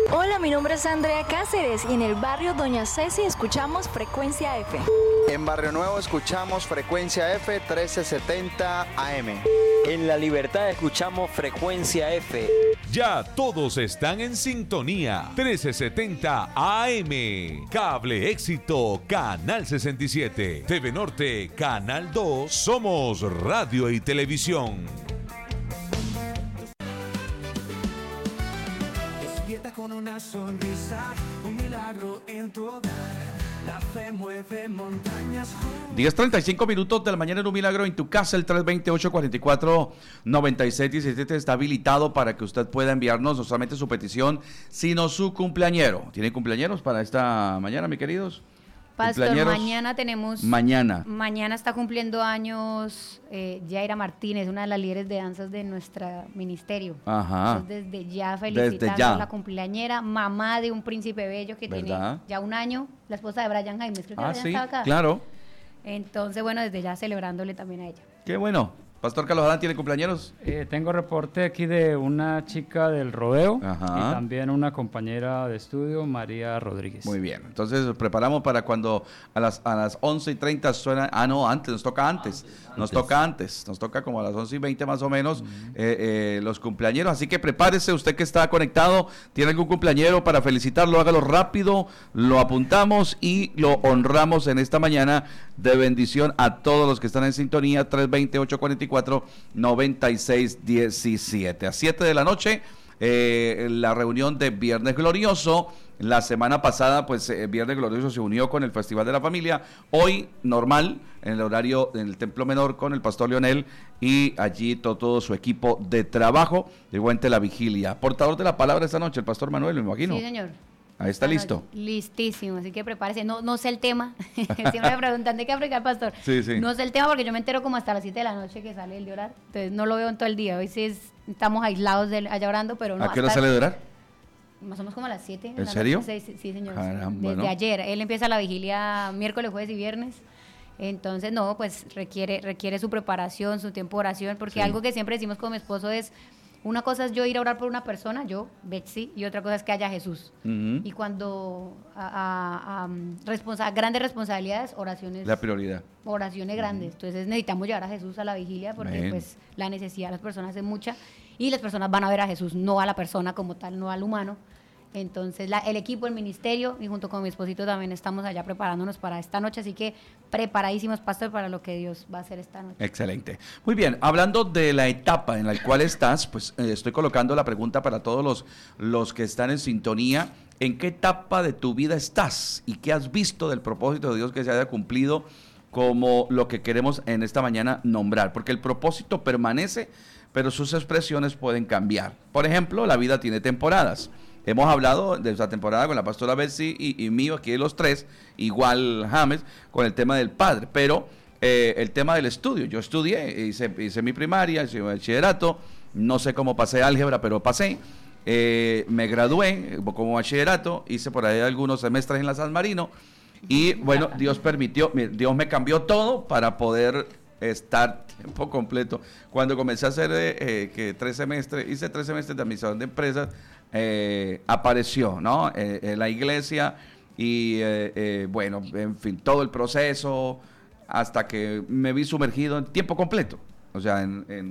Hola, mi nombre es Andrea Cáceres y en el barrio Doña Ceci escuchamos Frecuencia F. En Barrio Nuevo escuchamos Frecuencia F 1370 AM. En La Libertad escuchamos Frecuencia F. Ya todos están en sintonía. 1370 AM. Cable Éxito, Canal 67. TV Norte, Canal 2. Somos Radio y Televisión. Despierta con una sonrisa, un milagro en tu hogar. La fe mueve montañas. 10:35 de la mañana en un milagro en tu casa. El 328-44-9617 está habilitado para que usted pueda enviarnos no solamente su petición, sino su cumpleañero. ¿Tiene cumpleañeros para esta mañana, mis queridos? Pastor, mañana tenemos... Mañana está cumpliendo años Yaira Martínez, una de las líderes de danzas de nuestro ministerio. Ajá. Entonces, desde ya felicitando a la cumpleañera, mamá de un príncipe bello que tiene ya un año, la esposa de Brian Jaimes, creo que Brian estaba acá. Claro. Entonces, bueno, desde ya celebrándole también a ella. Qué bueno. Pastor Carlos Adán, ¿tiene cumpleañeros? Tengo reporte aquí de una chica del rodeo. Ajá. Y también una compañera de estudio, María Rodríguez. Muy bien, entonces preparamos para cuando a las 11:30 suena. Nos toca antes. Nos toca como a las 11:20 más o menos los cumpleañeros. Así que prepárese, usted que está conectado, tiene algún cumpleañero para felicitarlo, hágalo rápido, lo apuntamos y lo honramos en esta mañana de bendición a todos los que están en sintonía. 328-44-9617. A 7 de la noche, la reunión de Viernes Glorioso. La semana pasada, pues, Viernes Glorioso se unió con el Festival de la Familia. Hoy, normal, en el horario en el Templo Menor con el Pastor Leonel y allí todo su equipo de trabajo. Llegó ante la vigilia. Portador de la palabra esta noche, el Pastor Manuel, me imagino. Sí, señor. Ahí está listo. Listísimo, así que prepárese. No sé el tema. Siempre me preguntan de qué predicar, pastor. Sí. No sé el tema porque yo me entero como hasta las 7 de la noche que sale el de orar. Entonces no lo veo en todo el día. Hoy sí estamos aislados allá orando, pero no. ¿A qué hora sale de orar? Más o menos como a las 7. ¿En serio? Sí, señor. Caramba, Desde ayer. Él empieza la vigilia miércoles, jueves y viernes. Entonces, no, pues requiere su preparación, su tiempo de oración, porque algo que siempre decimos con mi esposo es... Una cosa es yo ir a orar por una persona, yo, Betsy, y otra cosa es que haya Jesús. Uh-huh. Y cuando grandes responsabilidades, oraciones. La prioridad. Oraciones grandes. Entonces necesitamos llevar a Jesús a la vigilia porque pues la necesidad de las personas es mucha y las personas van a ver a Jesús, no a la persona como tal, no al humano. Entonces el equipo, el ministerio y junto con mi esposito también estamos allá preparándonos para esta noche, así que preparadísimos, pastor, para lo que Dios va a hacer esta noche. Excelente. Muy bien, hablando de la etapa en la cual estás, pues estoy colocando la pregunta para todos los que están en sintonía. ¿En qué etapa de tu vida estás? ¿Y qué has visto del propósito de Dios que se haya cumplido como lo que queremos en esta mañana nombrar? Porque el propósito permanece, pero sus expresiones pueden cambiar. Por ejemplo, la vida tiene temporadas. Hemos hablado de esta temporada con la pastora Betsy y mío, aquí los tres, igual James, con el tema del padre, pero el tema del estudio. Yo estudié, hice mi primaria, hice mi bachillerato, no sé cómo pasé álgebra, pero pasé. Me gradué como bachillerato, hice por ahí algunos semestres en la San Marino y bueno, Dios me cambió todo para poder estar tiempo completo. Cuando comencé a hacer hice 3 semestres de administración de empresas, apareció, ¿no? La iglesia y bueno, en fin, todo el proceso hasta que me vi sumergido en tiempo completo. O sea,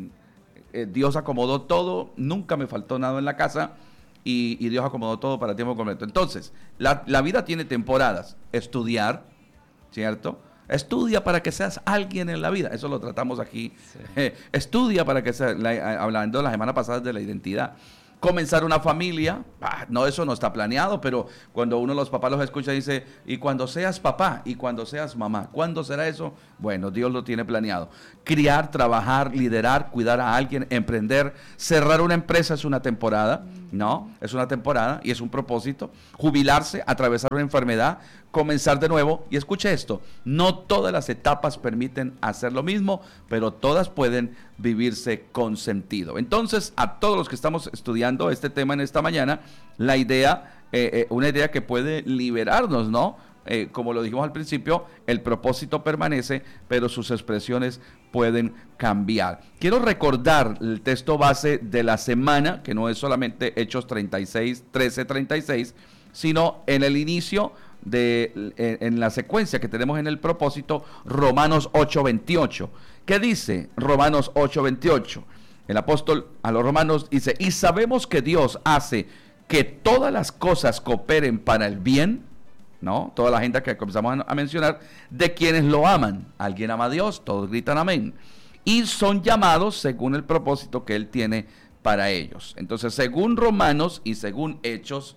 Dios acomodó todo, nunca me faltó nada en la casa y Dios acomodó todo para tiempo completo. Entonces, la vida tiene temporadas. Estudiar, ¿cierto? Estudia para que seas alguien en la vida. Eso lo tratamos aquí. Sí. Estudia para que seas, hablando la semana pasada de la identidad. Comenzar una familia, no, eso no está planeado, pero cuando uno de los papás los escucha dice, y cuando seas papá, y cuando seas mamá, ¿cuándo será eso? Bueno, Dios lo tiene planeado. Criar, trabajar, liderar, cuidar a alguien, emprender, cerrar una empresa es una temporada, ¿no? Es una temporada y es un propósito. Jubilarse, atravesar una enfermedad, comenzar de nuevo. Y escuche esto, no todas las etapas permiten hacer lo mismo, pero todas pueden vivirse con sentido. Entonces, a todos los que estamos estudiando este tema en esta mañana, la idea, una idea que puede liberarnos, ¿no? como lo dijimos al principio, el propósito permanece, pero sus expresiones pueden cambiar. Quiero recordar el texto base de la semana, que no es solamente Hechos 13:36, sino en el inicio en la secuencia que tenemos en el propósito, Romanos 8:28. ¿Qué dice Romanos 8:28? El apóstol a los romanos dice: y sabemos que Dios hace que todas las cosas cooperen para el bien, ¿no? Toda la gente que comenzamos a mencionar, de quienes lo aman. Alguien ama a Dios, todos gritan amén. Y son llamados según el propósito que Él tiene para ellos. Entonces, según Romanos y según Hechos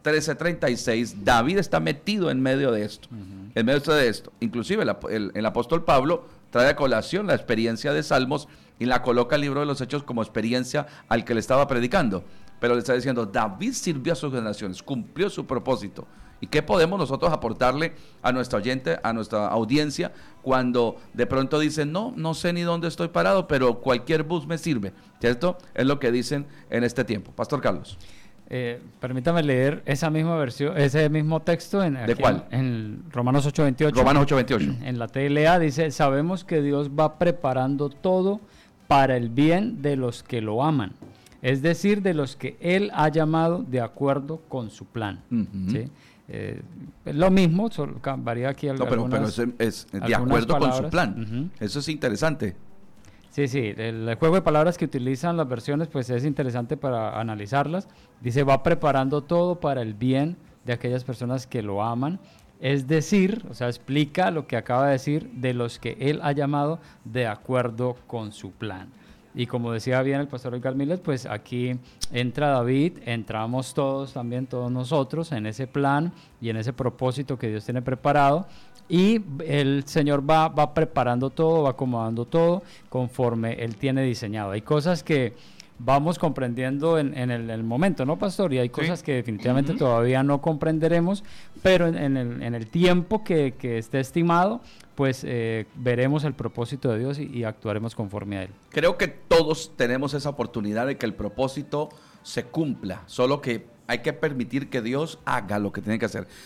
13:36, David está metido en medio de esto. En medio de esto. Inclusive el apóstol Pablo trae a colación la experiencia de Salmos y la coloca el libro de los Hechos como experiencia al que le estaba predicando. Pero le está diciendo, David sirvió a sus generaciones, cumplió su propósito. ¿Y qué podemos nosotros aportarle a nuestra oyente, a nuestra audiencia, cuando de pronto dicen, no sé ni dónde estoy parado, pero cualquier bus me sirve? ¿Cierto? Es lo que dicen en este tiempo. Pastor Carlos. Permítame leer esa misma versión, ese mismo texto. ¿De cuál? En Romanos 8:28. Romanos 8:28. En la TLA dice, sabemos que Dios va preparando todo para el bien de los que lo aman. Es decir, de los que Él ha llamado de acuerdo con su plan. ¿Sí? Es lo mismo, varía aquí algunas, pero es de acuerdo con su plan. Eso es interesante. Sí, el juego de palabras que utilizan las versiones pues es interesante para analizarlas. Dice, va preparando todo para el bien de aquellas personas que lo aman. Es decir, o sea, explica lo que acaba de decir, de los que Él ha llamado de acuerdo con su plan. Y como decía bien el pastor Edgar Miller, pues aquí entra David, entramos todos también, todos nosotros, en ese plan y en ese propósito que Dios tiene preparado. Y el Señor va preparando todo, va acomodando todo conforme Él tiene diseñado. Hay cosas que vamos comprendiendo en el momento, ¿no, pastor? Y hay cosas que definitivamente todavía no comprenderemos, pero en el tiempo que esté estimado, pues veremos el propósito de Dios y actuaremos conforme a Él. Creo que todos tenemos esa oportunidad de que el propósito se cumpla, solo que hay que permitir que Dios haga lo que tiene que hacer.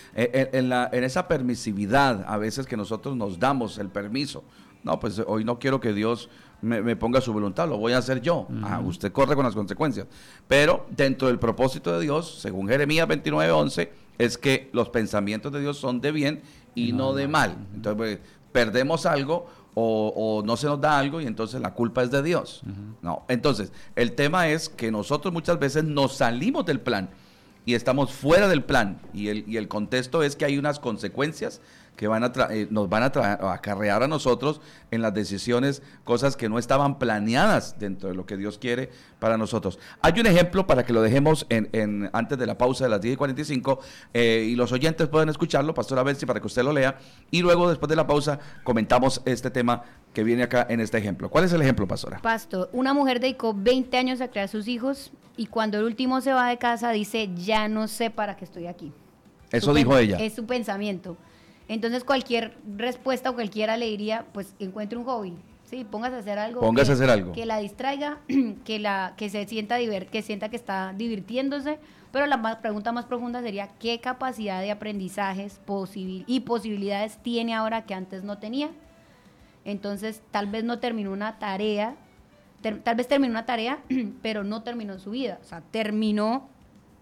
En esa permisividad, a veces que nosotros nos damos el permiso, no, pues hoy no quiero que Dios me ponga su voluntad, lo voy a hacer yo. Usted corre con las consecuencias. Pero dentro del propósito de Dios, según Jeremías 29:11, es que los pensamientos de Dios son de bien y no de mal. Entonces, pues, perdemos algo o no se nos da algo y entonces la culpa es de Dios. No, entonces, el tema es que nosotros muchas veces nos salimos del plan y estamos fuera del plan, y el contexto es que hay unas consecuencias que nos van a acarrear a nosotros en las decisiones, cosas que no estaban planeadas dentro de lo que Dios quiere para nosotros. Hay un ejemplo para que lo dejemos antes de la pausa de las 10:45, y los oyentes pueden escucharlo, Pastora Betsy, para que usted lo lea, y luego después de la pausa comentamos este tema que viene acá en este ejemplo. ¿Cuál es el ejemplo, Pastora? Pastor, una mujer dedicó 20 años a criar a sus hijos y cuando el último se va de casa dice, ya no sé para qué estoy aquí. Eso dijo ella. Es su pensamiento. Entonces cualquier respuesta o cualquiera le diría, pues encuentre un hobby, sí, póngase a hacer algo. Póngase a hacer algo. Que la distraiga, que se sienta que sienta que está divirtiéndose, pero la pregunta más profunda sería, ¿qué capacidad de aprendizajes y posibilidades tiene ahora que antes no tenía? Entonces tal vez no terminó una tarea, tal vez terminó una tarea, pero no terminó su vida, o sea, terminó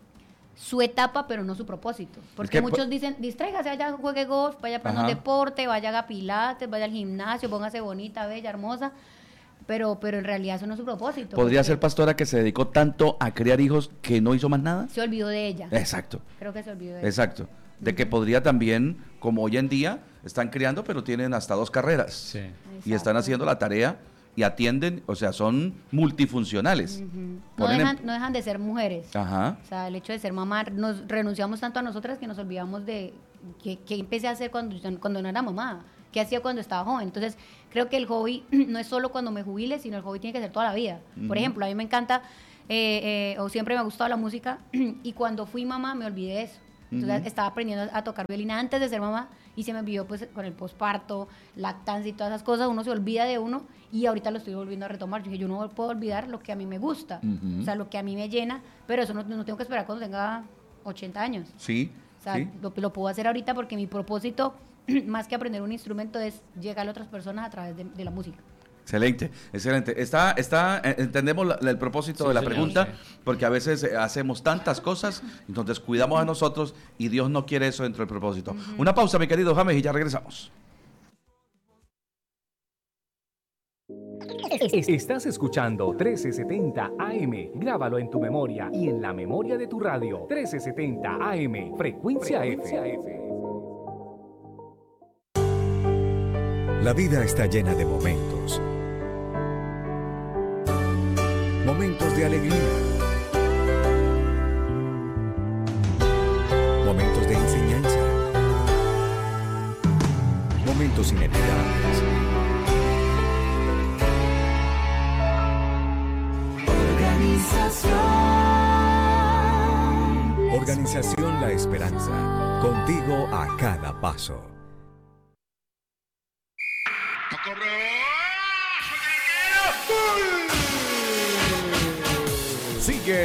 su etapa, pero no su propósito. Porque muchos dicen, distráigase, vaya, juegue golf, vaya a un deporte, vaya a haga pilates, vaya al gimnasio, póngase bonita, bella, hermosa, pero en realidad eso no es su propósito. ¿Podría ser, pastora, que se dedicó tanto a criar hijos que no hizo más nada? Se olvidó de ella. Exacto. Creo que se olvidó de ella. Exacto. De que podría también, como hoy en día, están criando, pero tienen hasta 2 carreras. Sí. Y están haciendo la tarea y atienden, o sea, son multifuncionales. No dejan de ser mujeres. Ajá. O sea, el hecho de ser mamá, nos renunciamos tanto a nosotras que nos olvidamos de qué empecé a hacer cuando no era mamá, qué hacía cuando estaba joven. Entonces, creo que el hobby no es solo cuando me jubile, sino el hobby tiene que ser toda la vida. Por ejemplo, a mí me encanta, o siempre me ha gustado la música, y cuando fui mamá me olvidé de eso. Entonces estaba aprendiendo a tocar violina antes de ser mamá y se me olvidó, pues, con el posparto, lactancia y todas esas cosas, uno se olvida de uno y ahorita lo estoy volviendo a retomar. Yo dije, yo no puedo olvidar lo que a mí me gusta, o sea, lo que a mí me llena, pero eso no tengo que esperar cuando tenga 80 años. Sí. sea, ¿Sí? lo puedo hacer ahorita porque mi propósito, más que aprender un instrumento, es llegar a otras personas a través de la música. Excelente, excelente. Entendemos el propósito Sí, de la señor, pregunta, sí. porque a veces hacemos tantas cosas, entonces cuidamos a nosotros y Dios no quiere eso dentro del propósito. Una pausa, mi querido James, y ya regresamos. Estás escuchando 1370 AM. Grábalo en tu memoria y en la memoria de tu radio. 1370 AM, Frecuencia F. La vida está llena de momentos. Momentos de alegría. Momentos de enseñanza. Momentos inolvidables. Organización La Esperanza. Contigo a cada paso. ¡Gol!